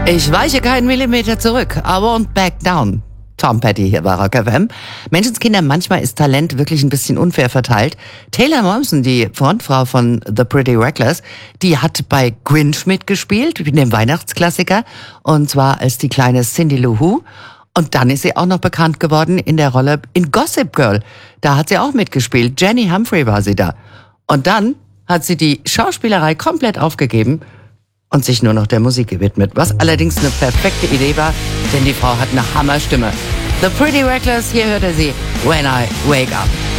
Ich weiche keinen Millimeter zurück. I won't back down. Tom Petty hier bei Rock FM. Menschenskinder, manchmal ist Talent wirklich ein bisschen unfair verteilt. Taylor Momsen, die Frontfrau von The Pretty Reckless, die hat bei Grinch mitgespielt, dem Weihnachtsklassiker, und zwar als die kleine Cindy Lou Who. Und dann ist sie auch noch bekannt geworden in der Rolle in Gossip Girl. Da hat sie auch mitgespielt. Jenny Humphrey war sie da. Und dann hat sie die Schauspielerei komplett aufgegeben und sich nur noch der Musik gewidmet. Was allerdings eine perfekte Idee war, denn die Frau hat eine Hammerstimme. The Pretty Reckless, hier hört er sie, When I Wake Up.